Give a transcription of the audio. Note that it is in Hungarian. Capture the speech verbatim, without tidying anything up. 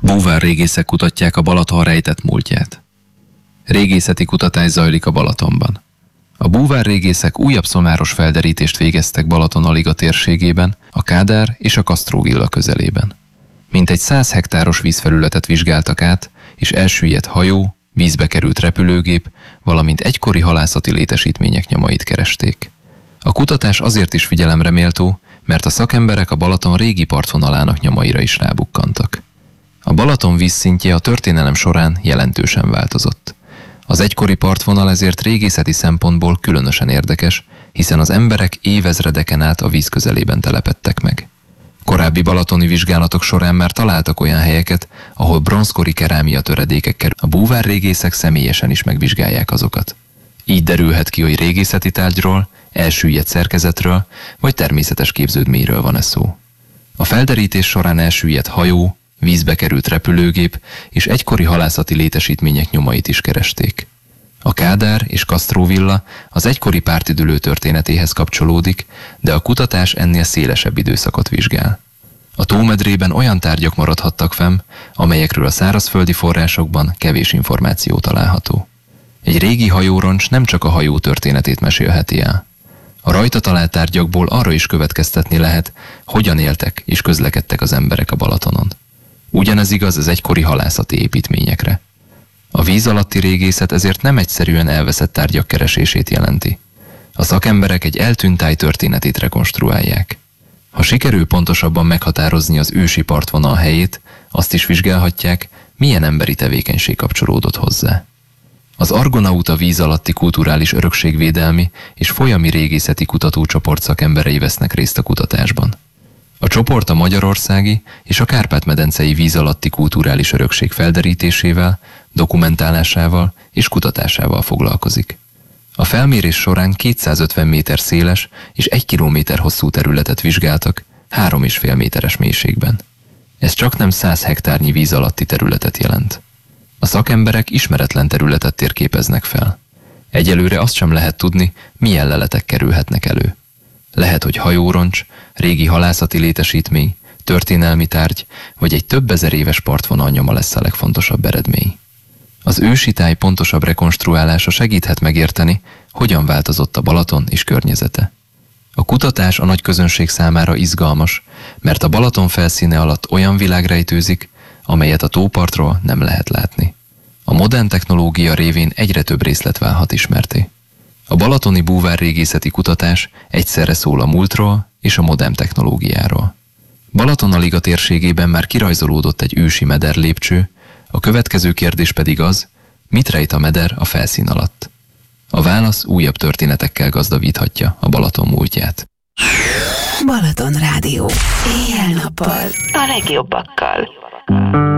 Búvárrégészek kutatják a Balaton rejtett múltját. Régészeti kutatás zajlik a Balatonban. A búvárrégészek újabb szomáros felderítést végeztek Balaton-Aliga térségében, a Kádár és a Kastróvilla közelében. Mintegy száz hektáros vízfelületet vizsgáltak át, és elsüllyedt hajó, vízbe került repülőgép, valamint egykori halászati létesítmények nyomait keresték. A kutatás azért is figyelemre méltó, mert a szakemberek a Balaton régi partvonalának nyomaira is rábukkantak. A Balaton vízszintje a történelem során jelentősen változott. Az egykori partvonal ezért régészeti szempontból különösen érdekes, hiszen az emberek évezredeken át a víz közelében telepedtek meg. Korábbi balatoni vizsgálatok során már találtak olyan helyeket, ahol bronzkori kerámia töredékek kerül. A búvárrégészek személyesen is megvizsgálják azokat. Így derülhet ki, hogy régészeti tárgyról, elsüllyedt szerkezetről vagy természetes képződményről van-e szó. A felderítés során elsüllyedt hajó, vízbe került repülőgép és egykori halászati létesítmények nyomait is keresték. A Kádár és Kastróvilla az egykori pártüdülő történetéhez kapcsolódik, de a kutatás ennél szélesebb időszakot vizsgál. A tómedrében olyan tárgyak maradhattak fenn, amelyekről a szárazföldi forrásokban kevés információ található. Egy régi hajóroncs nem csak a hajó történetét mesélheti el. A rajta talált tárgyakból arra is következtetni lehet, hogyan éltek és közlekedtek az emberek a Balatonon. Ugyanez igaz az egykori halászati építményekre. A víz alatti régészet ezért nem egyszerűen elveszett tárgyak keresését jelenti. A szakemberek egy eltűnt táj történetét rekonstruálják. Ha sikerül pontosabban meghatározni az ősi partvonal helyét, azt is vizsgálhatják, milyen emberi tevékenység kapcsolódott hozzá. Az Argonauta víz alatti kulturális örökségvédelmi és folyami régészeti kutatócsoport szakemberei vesznek részt a kutatásban. A csoport a magyarországi és a Kárpát-medencei víz alatti kulturális örökség felderítésével, dokumentálásával és kutatásával foglalkozik. A felmérés során kétszázötven méter széles és egy kilométer hosszú területet vizsgáltak három és fél méteres mélységben. Ez csaknem száz hektárnyi víz alatti területet jelent. A szakemberek ismeretlen területet térképeznek fel. Egyelőre azt sem lehet tudni, milyen leletek kerülhetnek elő. Lehet, hogy hajóroncs, régi halászati létesítmény, történelmi tárgy, vagy egy több ezer éves partvonal nyoma lesz a legfontosabb eredmény. Az ősi táj pontosabb rekonstruálása segíthet megérteni, hogyan változott a Balaton és környezete. A kutatás a nagy közönség számára izgalmas, mert a Balaton felszíne alatt olyan világ rejtőzik, amelyet a tópartról nem lehet látni. A modern technológia révén egyre több részlet válhat ismerté. A balatoni búvárrégészeti kutatás egyszerre szól a múltról és a modern technológiáról. Balaton-Aliga térségében már kirajzolódott egy ősi mederlépcső, a következő kérdés pedig az, mit rejt a meder a felszín alatt. A válasz újabb történetekkel gazdagíthatja a Balaton múltját. Balaton Rádió. Éjjel-nappal. A legjobbakkal.